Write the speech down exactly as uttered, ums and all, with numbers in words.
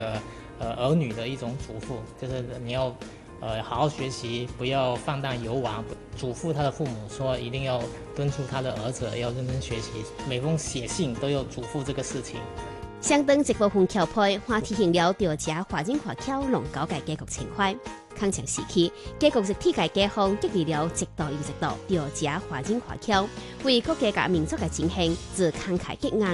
呃儿女的一种嘱咐，就是你要呃好好学习，不要放荡游玩。嘱咐他的父母说，一定要敦促他的儿子要认真学习，每封写信都要嘱咐这个事情。 相当一部分桥配，话提醒了调查华人华侨龙高界结局情况。康强时期，结局是体界街坊激励了一代又一代调查华人华侨，为国家甲民族嘅振兴，自慷慨激昂。